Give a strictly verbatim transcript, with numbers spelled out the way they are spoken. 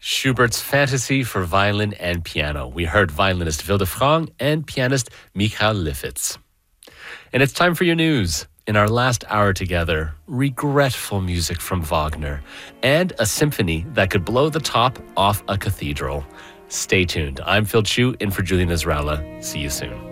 Schubert's Fantasy for Violin and Piano. We heard violinist Wilde Frank and pianist Michael Lifitz. And it's time for your news. In our last hour together, regretful music from Wagner and a symphony that could blow the top off a cathedral. Stay tuned. I'm Phil Chu in for Julian Ezralla. See you soon.